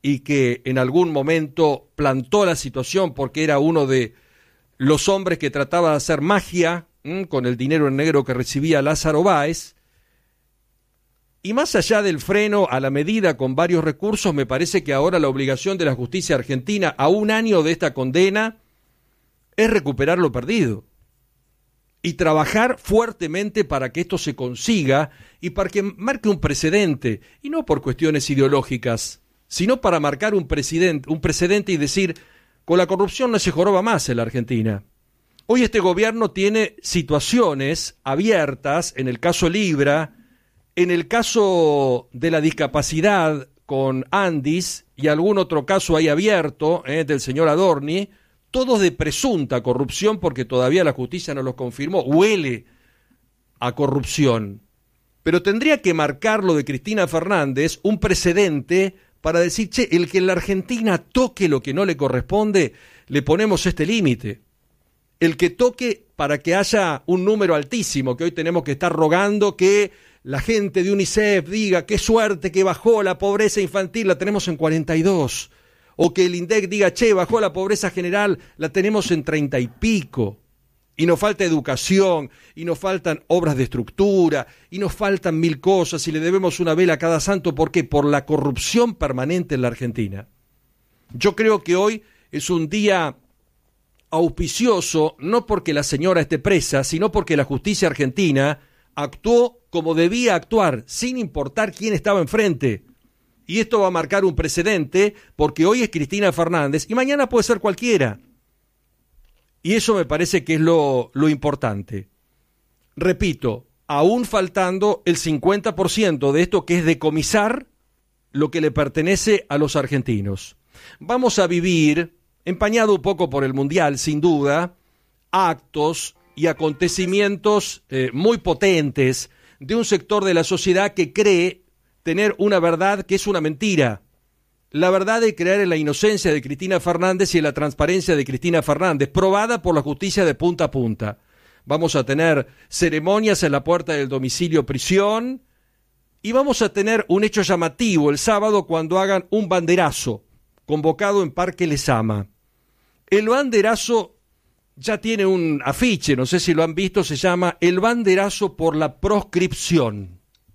y que en algún momento plantó la situación porque era uno de los hombres que trataba de hacer magia con el dinero en negro que recibía Lázaro Báez. Y más allá del freno a la medida con varios recursos, me parece que ahora la obligación de la justicia argentina, a un año de esta condena, es recuperar lo perdido y trabajar fuertemente para que esto se consiga y para que marque un precedente, y no por cuestiones ideológicas, sino para marcar un precedente y decir, con la corrupción no se joroba más en la Argentina. Hoy este gobierno tiene situaciones abiertas, en el caso Libra, en el caso de la discapacidad con Andis y algún otro caso ahí abierto, del señor Adorni, todos de presunta corrupción porque todavía la justicia no los confirmó, huele a corrupción. Pero tendría que marcar lo de Cristina Fernández un precedente para decir, che, el que en la Argentina toque lo que no le corresponde, le ponemos este límite. El que toque para que haya un número altísimo, que hoy tenemos que estar rogando que la gente de UNICEF diga qué suerte que bajó la pobreza infantil, la tenemos en 42. O que el INDEC diga, che, bajó la pobreza general, la tenemos en 30 y pico. Y nos falta educación, y nos faltan obras de estructura, y nos faltan mil cosas, y le debemos una vela a cada santo. ¿Por qué? Por la corrupción permanente en la Argentina. Yo creo que hoy es un día auspicioso, no porque la señora esté presa, sino porque la justicia argentina actuó como debía actuar, sin importar quién estaba enfrente. Y esto va a marcar un precedente, porque hoy es Cristina Fernández y mañana puede ser cualquiera. Y eso me parece que es lo importante. Repito, aún faltando el 50% de esto que es decomisar lo que le pertenece a los argentinos. Vamos a vivir, empañado un poco por el Mundial, sin duda, actos y acontecimientos muy potentes de un sector de la sociedad que cree tener una verdad que es una mentira. La verdad de creer en la inocencia de Cristina Fernández y en la transparencia de Cristina Fernández, probada por la justicia de punta a punta. Vamos a tener ceremonias en la puerta del domicilio prisión y vamos a tener un hecho llamativo el sábado cuando hagan un banderazo convocado en Parque Lezama. El banderazo ya tiene un afiche, no sé si lo han visto, se llama El banderazo por la proscripción.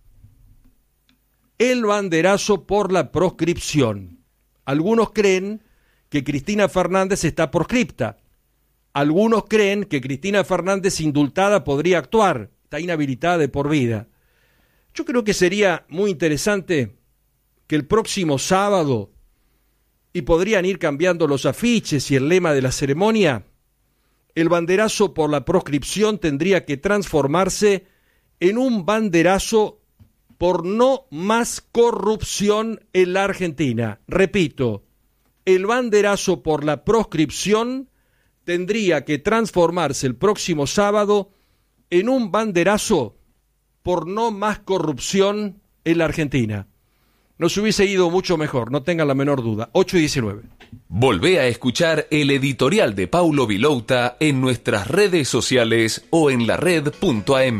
El banderazo por la proscripción. Algunos creen que Cristina Fernández está proscripta. Algunos creen que Cristina Fernández indultada podría actuar, está inhabilitada de por vida. Yo creo que sería muy interesante que el próximo sábado, y podrían ir cambiando los afiches y el lema de la ceremonia, el banderazo por la proscripción tendría que transformarse en un banderazo por no más corrupción en la Argentina. Repito, el banderazo por la proscripción tendría que transformarse el próximo sábado en un banderazo por no más corrupción en la Argentina. Nos hubiese ido mucho mejor, no tengan la menor duda. 8:19. Volvé a escuchar el editorial de Paulo Vilouta en nuestras redes sociales o en lared.am.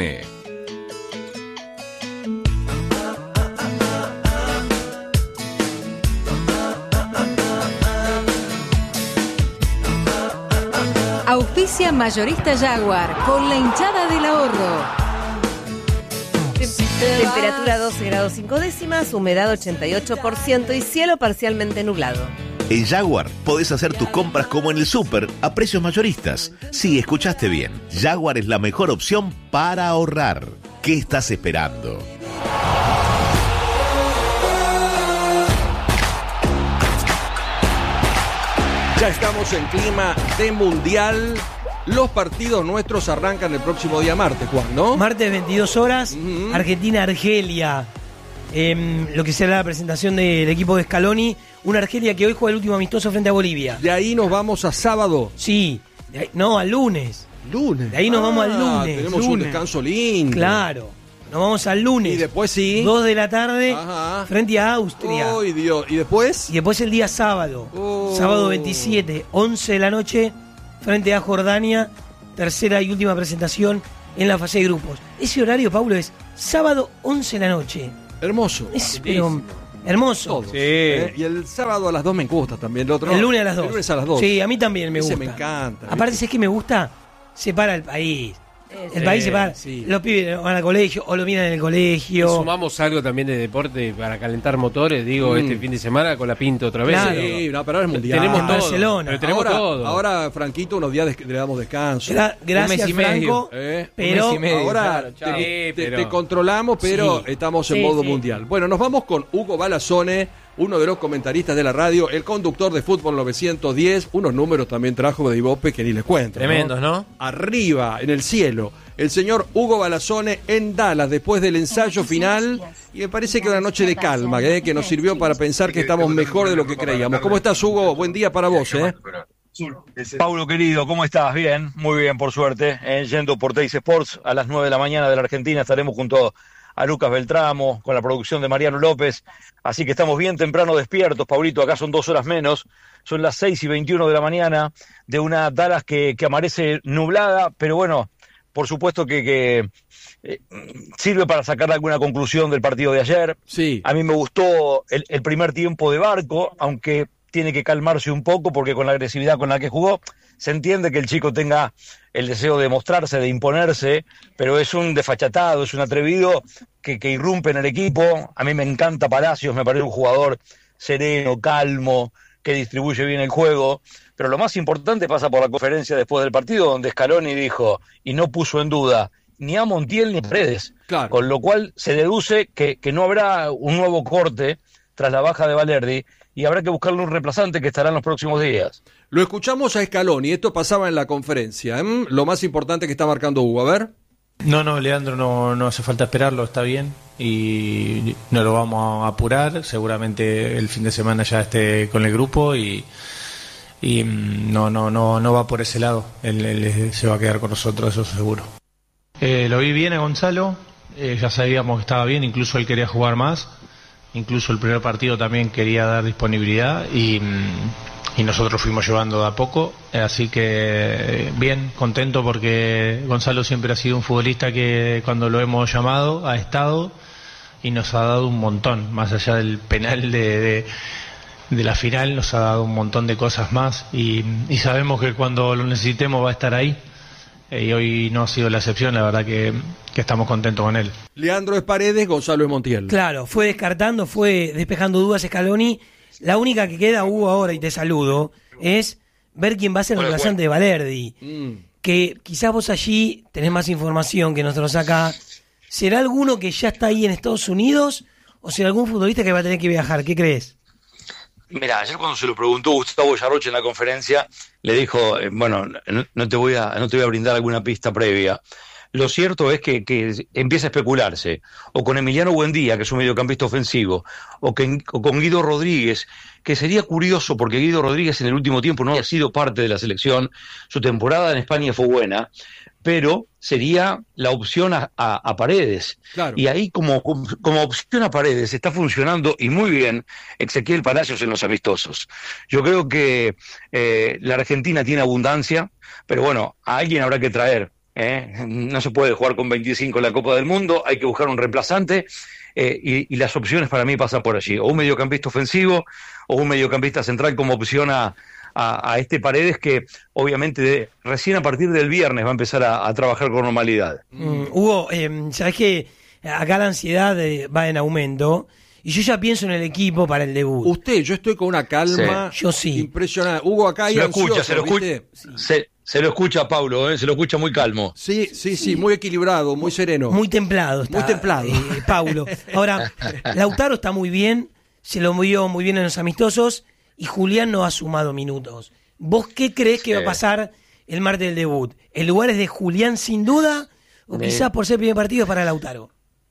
Auspicia Mayorista Jaguar con la hinchada del ahorro. Temperatura 12 grados 5 décimas, humedad 88% y cielo parcialmente nublado. En Jaguar podés hacer tus compras como en el súper a precios mayoristas. Sí, escuchaste bien. Jaguar es la mejor opción para ahorrar. ¿Qué estás esperando? Ya estamos en clima de mundial. Los partidos nuestros arrancan el próximo día martes, Juan, ¿no? Martes 22 horas, Argentina-Argelia. Lo que será la presentación del equipo de Scaloni. Una Argelia que hoy juega el último amistoso frente a Bolivia. De ahí nos vamos a sábado. Sí, no, al lunes. ¿Lunes? De ahí nos vamos al lunes. Tenemos un descanso lindo. Claro, nos vamos al lunes. Y después sí. 2 de la tarde, frente a Austria. ¡Ay, Dios! ¿Y después? Y después el día sábado. Sábado 27, 11 de la noche, frente a Jordania. Tercera y última presentación en la fase de grupos. Ese horario, Paulo, es sábado 11 de la noche. Hermoso. Es pero Hermoso. Todos. Sí. Y el sábado a las 2 me gusta también. El lunes a las 2. El lunes a las 2. Sí, a mí también me gusta. Me encanta. Aparte, ¿sabes qué me gusta? Separa el país. El país separa. Sí. Los pibes van al colegio o lo miran en el Y colegio. sumamos algo también de deporte para calentar motores, este fin de semana con la Pinto otra vez. Claro. Sí, no, pero ahora es mundial. Tenemos En todo. Barcelona. Pero tenemos ahora, todo. Ahora, Franquito, unos días le damos descanso. Gracias, Un mes y Franco. medio. Pero Un mes y medio. Ahora claro, chao. te controlamos, pero Sí. estamos en Sí, modo sí. mundial. Bueno, nos vamos con Hugo Balazone, uno de los comentaristas de la radio, el conductor de Fútbol 910. Unos números también trajo de Ibope que ni les cuento. Tremendos, ¿no? Arriba, en el cielo, el señor Hugo Balazone en Dallas después del ensayo final. Y me parece que una noche de calma, que nos sirvió para pensar que estamos mejor de lo que creíamos. ¿Cómo estás, Hugo? Buen día para vos, Paulo querido, ¿cómo estás? Bien, muy bien, por suerte. Yendo por Teis Sports a las 9 de la mañana de la Argentina estaremos junto a Lucas Beltramo con la producción de Mariano López. Así que estamos bien temprano despiertos, Paulito. Acá son 2 horas menos. Son las 6:21 de la mañana de una Dallas que amanece nublada, pero bueno, por supuesto que sirve para sacar alguna conclusión del partido de ayer. Sí. A mí me gustó el primer tiempo de Barco, aunque tiene que calmarse un poco porque con la agresividad con la que jugó, se entiende que el chico tenga el deseo de mostrarse, de imponerse, pero es un desfachatado, es un atrevido que irrumpe en el equipo. A mí me encanta Palacios, me parece un jugador sereno, calmo, que distribuye bien el juego, pero lo más importante pasa por la conferencia después del partido, donde Scaloni dijo, y no puso en duda, ni a Montiel ni a Paredes, Claro. con lo cual se deduce que no habrá un nuevo corte tras la baja de Valerdi, y habrá que buscarle un reemplazante que estará en los próximos días. Lo escuchamos a Scaloni, esto pasaba en la conferencia. Lo más importante que está marcando Hugo, a ver. No, Leandro, no hace falta esperarlo, está bien y no lo vamos a apurar, seguramente el fin de semana ya esté con el grupo y no va por ese lado, él se va a quedar con nosotros, eso seguro. Lo vi bien a Gonzalo, ya sabíamos que estaba bien, incluso él quería jugar más, incluso el primer partido también quería dar disponibilidad y nosotros fuimos llevando de a poco, así que bien, contento porque Gonzalo siempre ha sido un futbolista que cuando lo hemos llamado ha estado y nos ha dado un montón, más allá del penal de la final, nos ha dado un montón de cosas más y sabemos que cuando lo necesitemos va a estar ahí y hoy no ha sido la excepción, la verdad que estamos contentos con él. Leandro es Paredes, Gonzalo es Montiel. Claro, fue descartando, fue despejando dudas Scaloni. La única que queda, Hugo, ahora, y te saludo, es ver quién va a ser el reemplazante de Valerdi. Que quizás vos allí tenés más información que nosotros acá. ¿Será alguno que ya está ahí en Estados Unidos o será algún futbolista que va a tener que viajar? ¿Qué crees? Mira, ayer cuando se lo preguntó Gustavo Yarroche en la conferencia, le dijo, no te voy a brindar alguna pista previa. Lo cierto es que empieza a especularse, o con Emiliano Buendía, que es un mediocampista ofensivo, o con Guido Rodríguez, que sería curioso porque Guido Rodríguez en el último tiempo no ha sido parte de la selección, su temporada en España fue buena, pero sería la opción a Paredes. Claro. Y ahí como opción a Paredes está funcionando y muy bien Ezequiel Palacios en los amistosos. Yo creo que la Argentina tiene abundancia, pero bueno, a alguien habrá que traer. No se puede jugar con 25 en la Copa del Mundo, hay que buscar un reemplazante y las opciones para mí pasan por allí, o un mediocampista ofensivo o un mediocampista central como opción a este Paredes que obviamente recién a partir del viernes va a empezar a trabajar con normalidad. Hugo, sabés que acá la ansiedad va en aumento y yo ya pienso en el equipo para el debut. Yo estoy con una calma Yo sí. impresionante. Hugo, acá hay Se lo ansioso, se lo escucha Paulo, se lo escucha muy calmo. Sí, muy equilibrado, muy sereno. Muy templado está. Muy templado. Paulo. Ahora, Lautaro está muy bien, se lo vio muy bien en los amistosos y Julián no ha sumado minutos. ¿Vos qué crees que va a pasar el martes del debut? ¿El lugar es de Julián sin duda o quizás por ser primer partido para Lautaro?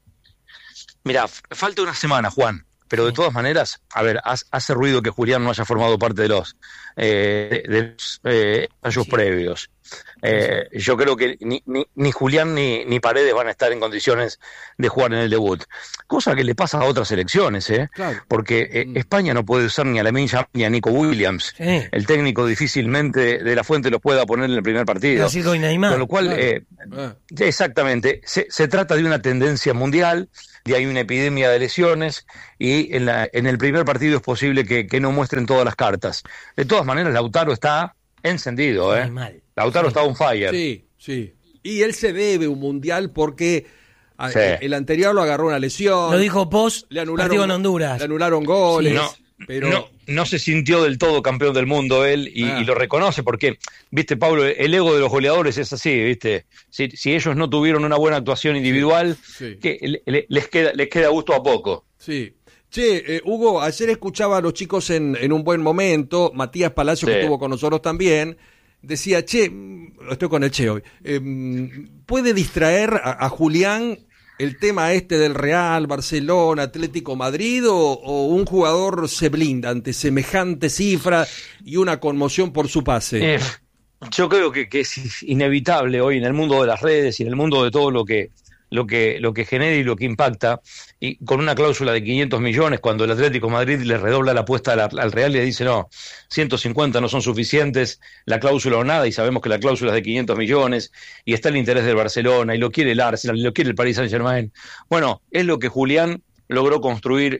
Mirá, falta una semana, Juan, pero de todas maneras, a ver, hace ruido que Julián no haya formado parte de los ensayos previos. Yo creo que ni Julián ni Paredes van a estar en condiciones de jugar en el debut. Cosa que le pasa a otras selecciones, Claro. Porque España no puede usar ni a Lamine Yamal ni a Nico Williams. Sí. El técnico difícilmente de la Fuente lo pueda poner en el primer partido. Brasil con Neymar. Con lo cual, exactamente, se trata de una tendencia mundial, de hay una epidemia de lesiones y en el primer partido es posible que no muestren todas las cartas. De todas maneras, Lautaro está encendido, Mal. Lautaro está on fire. Sí. Y él se debe un mundial porque Sí. el anterior lo agarró una lesión. Lo dijo post Le partido en Honduras. Le anularon goles. Sí, pero no se sintió del todo campeón del mundo él y lo reconoce porque, viste, Pablo, el ego de los goleadores es así, viste. Si ellos no tuvieron una buena actuación individual, Sí. que les queda gusto a poco. Sí. Che, Hugo, ayer escuchaba a los chicos en un buen momento, Matías Palacio, que Sí. estuvo con nosotros también, decía, estoy con el Che hoy, ¿puede distraer a Julián el tema este del Real, Barcelona, Atlético Madrid o un jugador se blinda ante semejante cifra y una conmoción por su pase? Yo creo que es inevitable hoy en el mundo de las redes y en el mundo de todo lo que genera y lo que impacta, y con una cláusula de 500 millones, cuando el Atlético de Madrid le redobla la apuesta al Real y le dice, no, 150 no son suficientes, la cláusula o nada, y sabemos que la cláusula es de 500 millones, y está el interés del Barcelona, y lo quiere el Arsenal, y lo quiere el Paris Saint-Germain. Bueno, es lo que Julián logró construir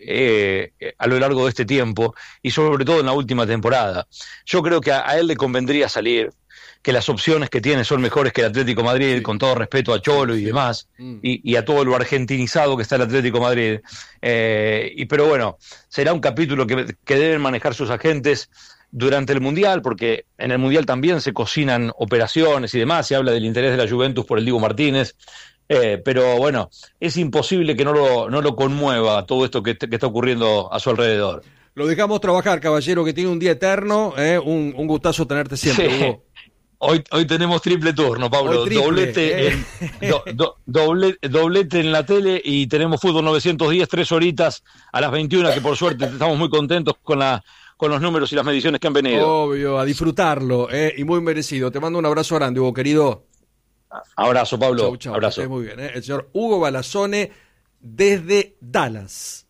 a lo largo de este tiempo, y sobre todo en la última temporada. Yo creo que a él le convendría salir, que las opciones que tiene son mejores que el Atlético de Madrid, con todo respeto a Cholo y demás, y a todo lo argentinizado que está el Atlético de Madrid. Pero bueno, será un capítulo que deben manejar sus agentes durante el Mundial, porque en el Mundial también se cocinan operaciones y demás, se habla del interés de la Juventus por el Dibu Martínez, pero bueno, es imposible que no lo conmueva todo esto que está ocurriendo a su alrededor. Lo dejamos trabajar, caballero, que tiene un día eterno, un gustazo tenerte siempre, Sí. Hugo. Hoy tenemos triple turno, Pablo. Hoy triple, Doblete en la tele y tenemos fútbol 910, 3 horitas a las 21, que por suerte estamos muy contentos con los números y las mediciones que han venido. Obvio, a disfrutarlo, y muy merecido. Te mando un abrazo grande, Hugo, querido. Abrazo, Pablo. Chau, Abrazo. que estés muy bien. El señor Hugo Balazzone desde Dallas.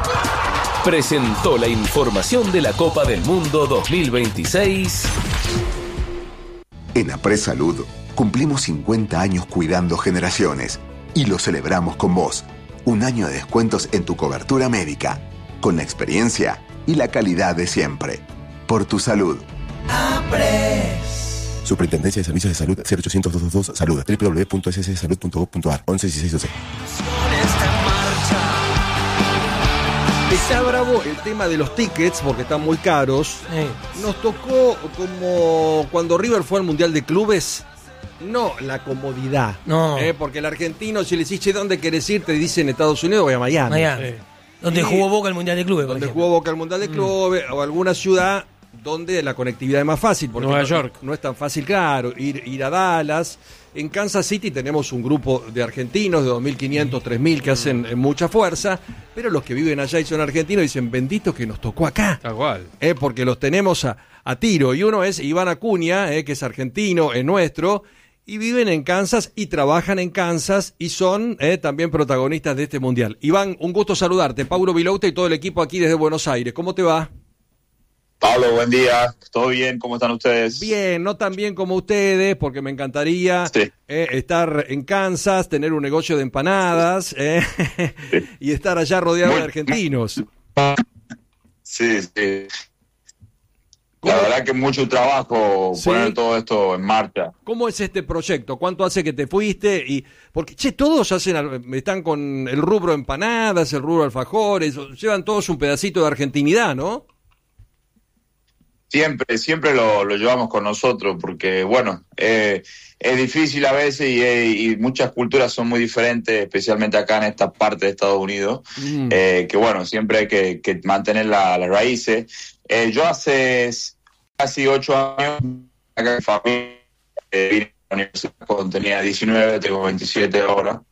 Presentó la información de la Copa del Mundo 2026. En Apres Salud cumplimos 50 años cuidando generaciones y lo celebramos con vos. Un año de descuentos en tu cobertura médica, con la experiencia y la calidad de siempre. Por tu salud. Apres. Superintendencia de Servicios de Salud 0800-222 Salud. www.sssalud.gov.ar 111612. Está bravo el tema de los tickets porque están muy caros. Nos tocó como cuando River fue al Mundial de Clubes. No, la comodidad. No. Porque el argentino, si le decís, che, ¿dónde querés ir? Te dicen Estados Unidos, voy a Miami. Donde jugó Boca el Mundial de Clubes. Donde jugó Boca el Mundial de Clubes, o alguna ciudad donde la conectividad es más fácil. Porque Nueva York. No es tan fácil, claro, ir a Dallas. En Kansas City tenemos un grupo de argentinos de 2.500, 3.000 que hacen mucha fuerza, pero los que viven allá y son argentinos dicen, bendito que nos tocó acá. Tal cual. Porque los tenemos a tiro. Y uno es Iván Acuña, que es argentino, es nuestro, y viven en Kansas y trabajan en Kansas y son también protagonistas de este mundial. Iván, un gusto saludarte. Paulo Vilouta y todo el equipo aquí desde Buenos Aires. ¿Cómo te va? Pablo, buen día. ¿Todo bien? ¿Cómo están ustedes? Bien, no tan bien como ustedes, porque me encantaría estar en Kansas, tener un negocio de empanadas y estar allá rodeado de argentinos. Sí. La verdad que mucho trabajo poner todo esto en marcha. ¿Cómo es este proyecto? ¿Cuánto hace que te fuiste? Porque, todos están con el rubro empanadas, el rubro alfajores, llevan todos un pedacito de argentinidad, ¿no? Siempre lo llevamos con nosotros porque, bueno, es difícil a veces y muchas culturas son muy diferentes, especialmente acá en esta parte de Estados Unidos, que, bueno, siempre hay que mantener las raíces. Yo hace casi 8 años, acá en familia, vine a la universidad cuando tenía 19, tengo 27 ahora.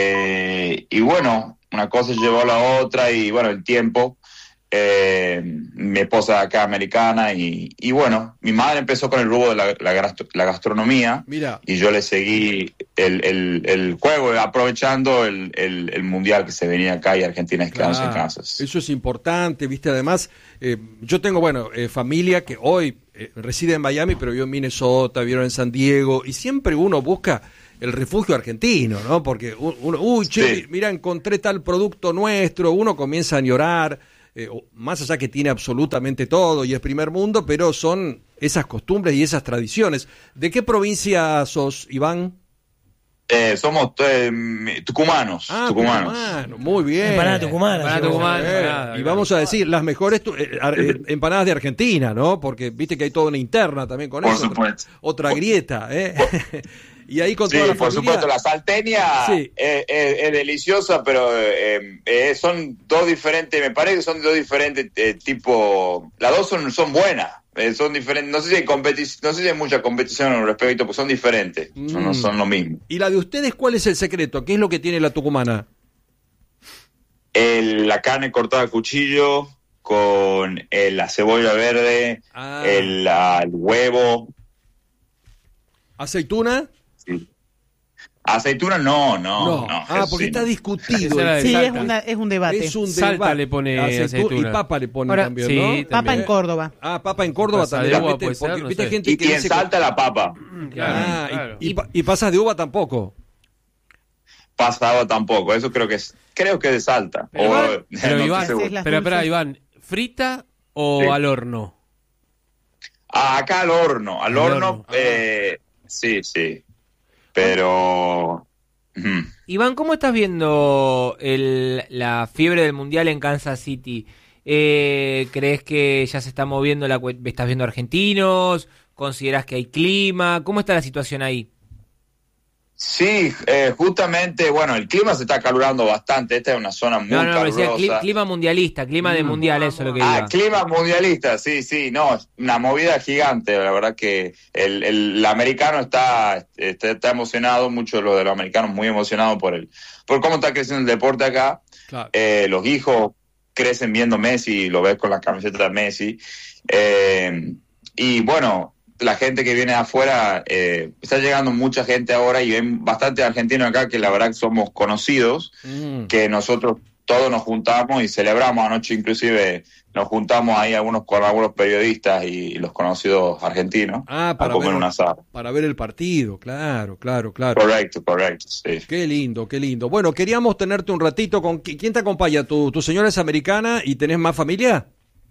Y bueno, una cosa llevó a la otra y, bueno, el tiempo... mi esposa acá americana y bueno, mi madre empezó con el rubro de la gastronomía. Mira. Y yo le seguí el juego, aprovechando el mundial que se venía acá y Argentina quedándose en Kansas. Eso es importante, viste, además, yo tengo, familia que hoy reside en Miami, pero vivió en Minnesota, vivieron en San Diego, y siempre uno busca el refugio argentino, ¿no? Porque uno, Sí. mira, encontré tal producto nuestro, uno comienza a añorar, más allá que tiene absolutamente todo y es primer mundo, pero son esas costumbres y esas tradiciones. ¿De qué provincia sos, Iván? Somos tucumanos. Tucumano, muy bien. Empanada tucumana. Empanada sí, tucumana. vos. Empanada, Y vamos a decir, las mejores empanadas de Argentina, ¿no? Porque viste que hay toda una interna también con Por eso. supuesto. Otra grieta, ¿eh? Y ahí con Sí, toda la por familia. supuesto, la salteña Sí. es deliciosa, pero son dos diferentes, me parece que son dos diferentes tipos, las dos son buenas, son diferentes, no sé si hay mucha competición al respecto, pues son diferentes, no son lo mismo. ¿Y la de ustedes cuál es el secreto? ¿Qué es lo que tiene la tucumana? La carne cortada a cuchillo con la cebolla verde, el huevo. ¿Aceituna? Sí. Aceituna no. Porque sí, está no. discutido. Sí, es un debate. Es un Salta debate. le pone aceituna. Y papa le pone Ahora, también, sí, ¿no? también. Papa en Córdoba. Papa en Córdoba Pasa también. de uva ¿Viste? puede ser, Porque, no ¿viste sé. gente Y que en dice Salta la papa. Claro. y pasas de uva tampoco. Pasado tampoco, eso creo que es de Salta. Pero no estoy Iván, seguro. pero espera, Iván, ¿frita o Sí. al horno? Acá al horno, horno. Sí, pero... Iván, ¿cómo estás viendo la fiebre del Mundial en Kansas City? ¿Crees que ya se está moviendo estás viendo argentinos? ¿Considerás que hay clima? ¿Cómo está la situación ahí? Sí, justamente, bueno, el clima se está calurando bastante, esta es una zona muy decía calurosa. clima mundialista, clima de mundial, eso es lo que iba. Clima mundialista, sí, no, es una movida gigante, la verdad que el americano está emocionado, muchos de los americanos muy emocionados por cómo está creciendo el deporte acá. Claro. Los hijos crecen viendo Messi, lo ves con la camiseta de Messi, y bueno, la gente que viene de afuera, está llegando mucha gente ahora y hay bastante argentinos acá que la verdad que somos conocidos, que nosotros todos nos juntamos y celebramos anoche, inclusive nos juntamos ahí con algunos periodistas y los conocidos argentinos a comer un asado. Para ver el partido, claro. Correcto, sí. Qué lindo. Bueno, queríamos tenerte un ratito con... ¿Quién te acompaña? ¿Tu señora es americana y tenés más familia?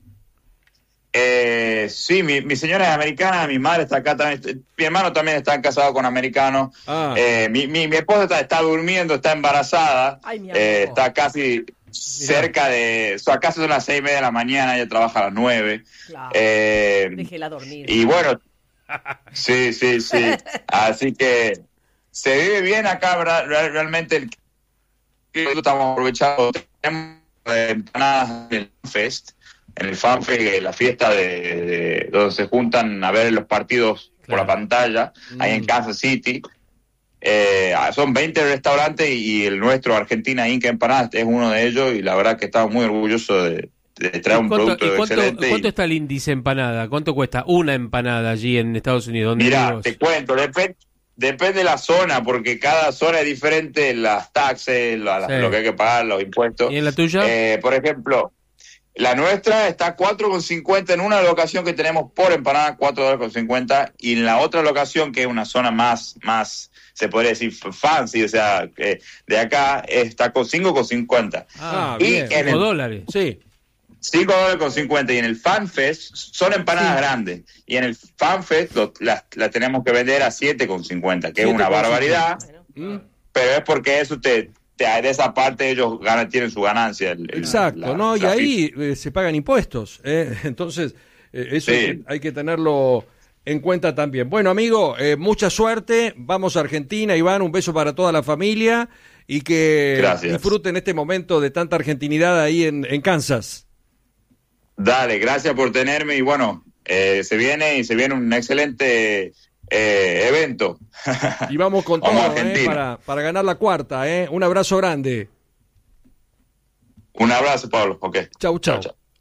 Sí, mi señora es americana, mi madre está acá también, mi hermano también está casado con americanos. Mi esposa está durmiendo, está embarazada. Ay, mi amor. Está casi cerca de, acá son las 6:30 de la mañana, ella trabaja a las 9. Claro. Déjela dormir. Y bueno, sí, así que se vive bien acá, realmente estamos aprovechando, tenemos empanadas del Fest. En el FanFest, la fiesta de donde se juntan a ver los partidos por la pantalla, ahí en Kansas City. Son 20 restaurantes y el nuestro, Argentina Inca Empanadas, es uno de ellos y la verdad que estamos muy orgullosos de traer un producto excelente. ¿Cuánto está el índice empanada? ¿Cuánto cuesta una empanada allí en Estados Unidos? Mira, te cuento, depende de la zona, porque cada zona es diferente, las taxes, lo que hay que pagar, los impuestos. ¿Y en la tuya? Por ejemplo... La nuestra está $4.50 en una locación que tenemos por empanada, $4.50, y en la otra locación, que es una zona más se podría decir fancy, o sea, de acá, está con $5.50. Y bien, $5, sí. $5.50, y en el FanFest son empanadas grandes, y en el FanFest las tenemos que vender a $7.50, que es una barbaridad, pero es porque eso de esa parte ellos tienen su ganancia. Exacto, ¿no? Y ahí se pagan impuestos, entonces eso hay que tenerlo en cuenta también. Bueno, amigo, mucha suerte, vamos a Argentina, Iván, un beso para toda la familia y que disfruten este momento de tanta argentinidad ahí en Kansas. Dale, gracias por tenerme y bueno, se viene un excelente evento. Y vamos con todo para ganar la cuarta. Un abrazo grande. Un abrazo, Pablo. Okay. Chau.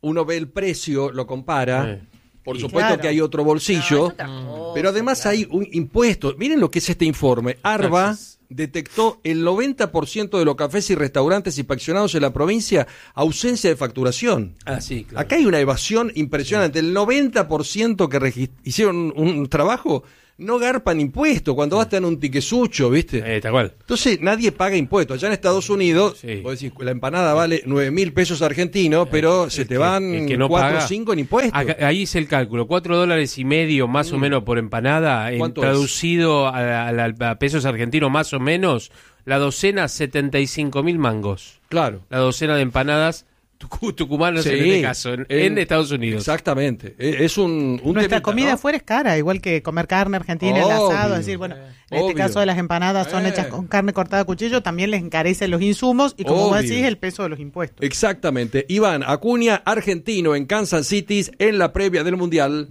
uno ve el precio, lo compara. Por supuesto claro. que hay otro bolsillo, pero además hay un impuesto. Miren lo que es este informe. ARBA detectó el 90% de los cafés y restaurantes inspeccionados en la provincia ausencia de facturación. Sí, claro. Acá hay una evasión impresionante. El 90% que hicieron un trabajo no garpan impuestos. Cuando vas te dan un tiquesucho, ¿viste? Tal cual. Entonces nadie paga impuestos. Allá en Estados Unidos, vos decís, la empanada vale 9.000 pesos argentinos, pero se te van el que no 4 o paga, 5 en impuestos. Ahí hice el cálculo, $4.50 más o menos por empanada, traducido a pesos argentinos más o menos, la docena 75.000 mangos. Claro. La docena de empanadas tucumanas en este caso, en Estados Unidos. Exactamente. Es un Nuestra temita, comida ¿no? afuera es cara, igual que comer carne argentina, el Obvio. asado, es decir, bueno, en este caso de las empanadas son hechas con carne cortada a cuchillo, también les encarecen los insumos y como vos Obvio. decís, el peso de los impuestos. Exactamente. Iván Acuña, argentino en Kansas City en la previa del Mundial.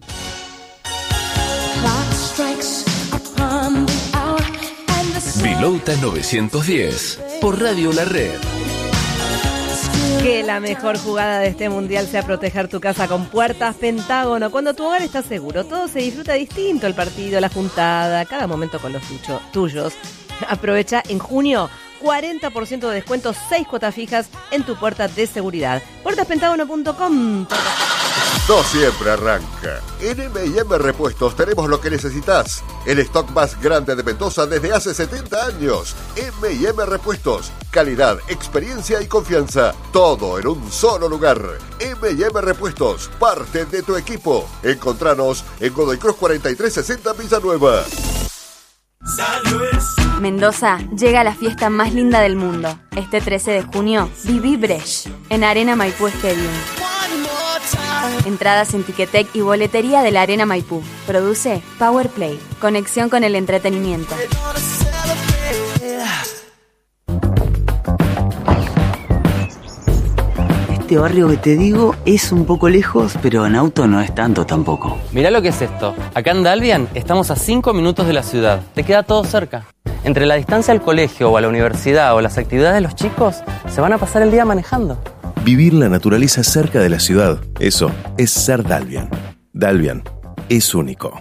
Vilouta 910 por Radio La Red. Que la mejor jugada de este mundial sea proteger tu casa con puertas Pentágono. Cuando tu hogar está seguro, todo se disfruta distinto. El partido, la juntada, cada momento con los tuyos. Aprovecha en junio 40% de descuento, 6 cuotas fijas en tu puerta de seguridad. Puertaspentágono.com. No siempre arranca. En M&M Repuestos tenemos lo que necesitas. El stock más grande de Mendoza desde hace 70 años. M&M Repuestos. Calidad, experiencia y confianza. Todo en un solo lugar. M&M Repuestos. Parte de tu equipo. Encontranos en Godoy Cruz 4360 Villanueva. Mendoza llega a la fiesta más linda del mundo. Este 13 de junio, viví Brecht en Arena Maipú Stadium. Entradas en Ticketek y boletería de la Arena Maipú. Produce Power Play. Conexión con el entretenimiento. Este barrio que te digo es un poco lejos, pero en auto no es tanto tampoco. Mirá lo que es esto. Acá en Dalbian estamos a 5 minutos de la ciudad. Te queda todo cerca. Entre la distancia al colegio o a la universidad o las actividades de los chicos, se van a pasar el día manejando. Vivir la naturaleza cerca de la ciudad, eso es ser Dalbian. Dalbian es único.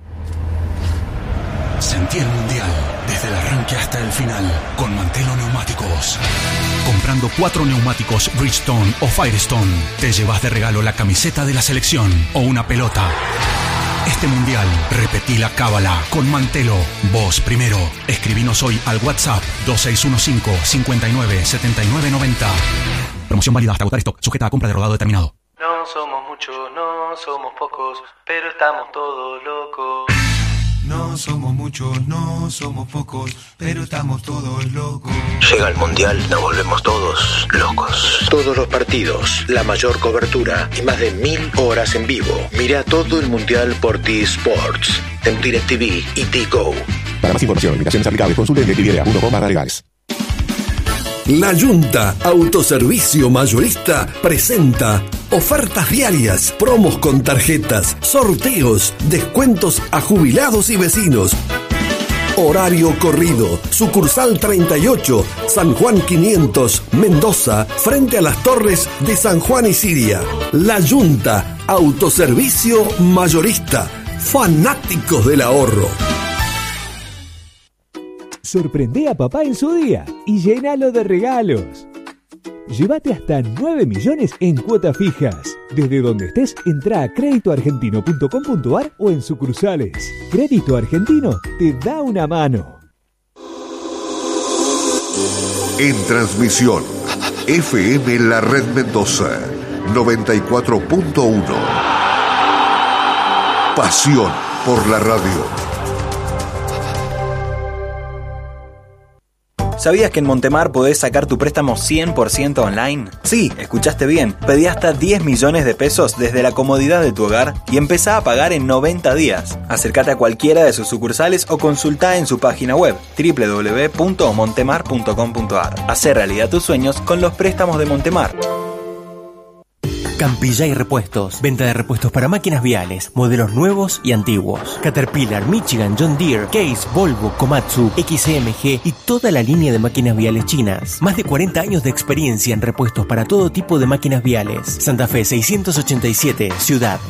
Sentí el mundial desde el arranque hasta el final con Mantelo Neumáticos. Comprando 4 neumáticos Bridgestone o Firestone, te llevas de regalo la camiseta de la selección o una pelota. Este mundial, repetí la cábala con Mantelo. Vos primero. Escribinos hoy al WhatsApp 2615 59 79 90. Promoción válida hasta agotar stock, sujeta a compra de rodado determinado. No somos muchos, no somos pocos, pero estamos todos locos. No somos muchos, no somos pocos, pero estamos todos locos. Llega el mundial, nos volvemos todos locos. Todos los partidos, la mayor cobertura y más de 1000 horas en vivo. Mira todo el mundial por T-Sports, en DirecTV y T-Go. Para más información, limitaciones aplicables, consulte en DirecTV.com/legales. La Junta Autoservicio Mayorista presenta ofertas diarias, promos con tarjetas, sorteos, descuentos a jubilados y vecinos. Horario corrido, sucursal 38, San Juan 500, Mendoza, frente a las torres de San Juan y Siria. La Junta Autoservicio Mayorista, fanáticos del ahorro. Sorprende a papá en su día y llénalo de regalos. Llévate hasta 9 millones en cuotas fijas. Desde donde estés, entra a créditoargentino.com.ar o en sucursales. Crédito Argentino te da una mano. En transmisión, FM La Red Mendoza, 94.1. Pasión por la radio. ¿Sabías que en Montemar podés sacar tu préstamo 100% online? Sí, escuchaste bien. Pedí hasta 10 millones de pesos desde la comodidad de tu hogar y empezá a pagar en 90 días. Acércate a cualquiera de sus sucursales o consultá en su página web www.montemar.com.ar. Hacé realidad tus sueños con los préstamos de Montemar. Campillay Repuestos. Venta de repuestos para máquinas viales, modelos nuevos y antiguos. Caterpillar, Michigan, John Deere, Case, Volvo, Komatsu, XMG y toda la línea de máquinas viales chinas. Más de 40 años de experiencia en repuestos para todo tipo de máquinas viales. Santa Fe 687, Ciudad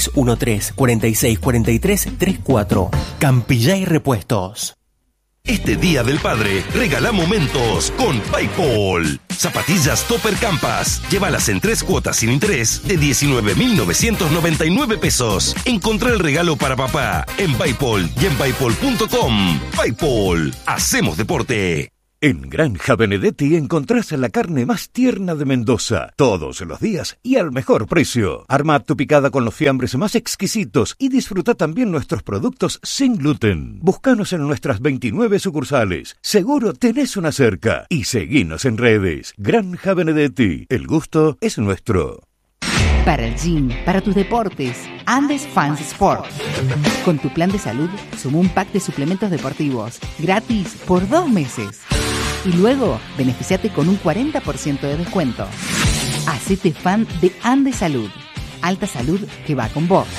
2613-464334. Campillay Repuestos. Este Día del Padre, regala momentos con PayPal. Zapatillas Topper Campas. Llévalas en 3 cuotas sin interés de 19.999 pesos. Encontrá el regalo para papá en PayPal y en paypal.com. PayPal. Hacemos deporte. En Granja Benedetti encontrás la carne más tierna de Mendoza, todos los días y al mejor precio. Arma tu picada con los fiambres más exquisitos y disfruta también nuestros productos sin gluten. Búscanos en nuestras 29 sucursales. Seguro tenés una cerca. Y seguinos en redes. Granja Benedetti. El gusto es nuestro. Para el gym, para tus deportes, Andes Fans Sport. Con tu plan de salud, suma un pack de suplementos deportivos, gratis por 2 meses. Y luego, beneficiate con un 40% de descuento. Hacete fan de Andes Salud. Alta salud que va con vos.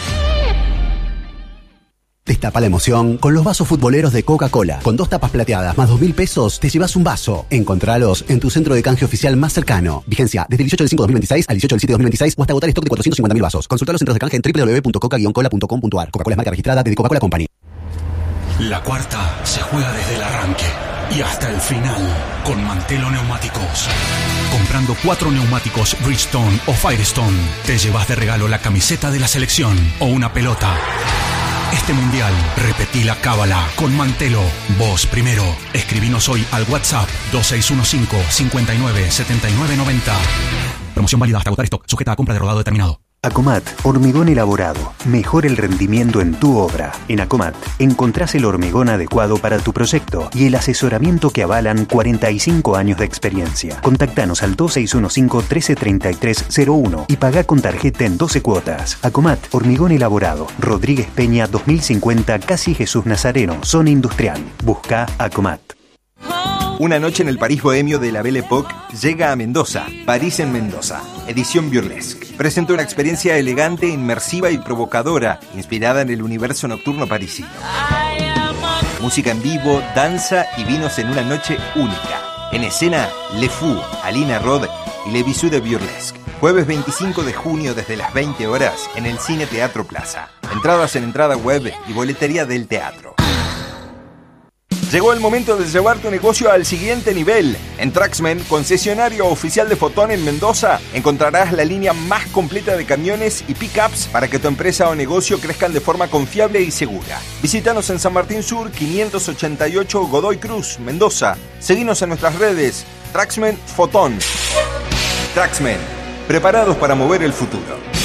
Destapa la emoción con los vasos futboleros de Coca-Cola. Con 2 tapas plateadas más 2.000 pesos, te llevas un vaso. Encontralos en tu centro de canje oficial más cercano. Vigencia desde el 18 del 5/2026 al 18 del 7/2026 o hasta agotar stock de 450.000 vasos. Consulta los centros de canje en www.coca-cola.com.ar. Coca-Cola es marca registrada de Coca-Cola Company. La cuarta se juega desde el arranque y hasta el final con Mantelo Neumáticos. Comprando 4 neumáticos Bridgestone o Firestone, te llevas de regalo la camiseta de la selección o una pelota. Este mundial, repetí la cábala con Mantelo. Vos primero. Escribinos hoy al WhatsApp 2615-597990. Promoción válida hasta agotar stock, sujeta a compra de rodado determinado. Acomat, hormigón elaborado. Mejora el rendimiento en tu obra. En Acomat encontrás el hormigón adecuado para tu proyecto y el asesoramiento que avalan 45 años de experiencia. Contactanos al 2615-133301 y pagá con tarjeta en 12 cuotas. Acomat, hormigón elaborado. Rodríguez Peña 2050, Casi Jesús Nazareno, zona industrial. Busca Acomat. Una noche en el París bohemio de la Belle Époque llega a Mendoza, París en Mendoza, edición burlesque. Presenta una experiencia elegante, inmersiva y provocadora, inspirada en el universo nocturno parisino. Música en vivo, danza y vinos en una noche única. En escena, Le Fou, Alina Rod y Le Bisou de Burlesque. Jueves 25 de junio desde las 20 horas en el Cine Teatro Plaza. Entradas en entrada web y boletería del teatro. Llegó el momento de llevar tu negocio al siguiente nivel. En Traxmen, concesionario oficial de Fotón en Mendoza, encontrarás la línea más completa de camiones y pickups para que tu empresa o negocio crezcan de forma confiable y segura. Visítanos en San Martín Sur, 588 Godoy Cruz, Mendoza. Seguinos en nuestras redes, Traxmen Fotón. Traxmen, preparados para mover el futuro.